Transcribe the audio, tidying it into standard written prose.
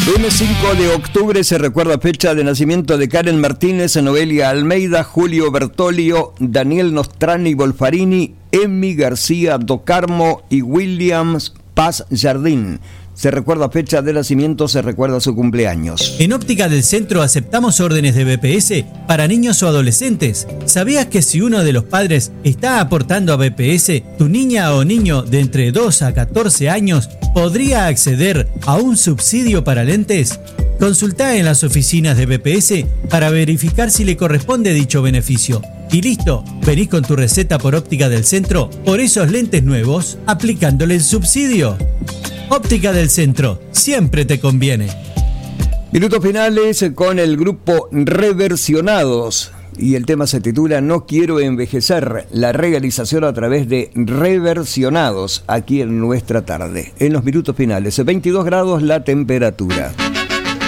Lunes 5 de octubre se recuerda fecha de nacimiento de Karen Martínez, Noelia Almeida, Julio Bertolio, Daniel Nostrani Bolfarini, Emi García Docarmo y Williams Paz Jardín. Se recuerda fecha de nacimiento, se recuerda su cumpleaños. En Óptica del Centro aceptamos órdenes de BPS para niños o adolescentes. ¿Sabías que si uno de los padres está aportando a BPS, tu niña o niño de entre 2 a 14 años podría acceder a un subsidio para lentes? Consultá en las oficinas de BPS para verificar si le corresponde dicho beneficio. Y listo, venís con tu receta por Óptica del Centro por esos lentes nuevos, aplicándole el subsidio. Óptica del Centro, siempre te conviene. Minutos finales con el grupo Reversionados. Y el tema se titula No quiero envejecer, la realización a través de Reversionados, aquí en nuestra tarde. En los minutos finales, 22 grados la temperatura.